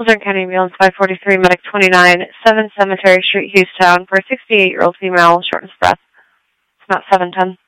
Children County Ambulance 543, Medic 29, 7 Cemetery Street, Houston, for a 68-year-old female, shortness of breath. It's about 7:10.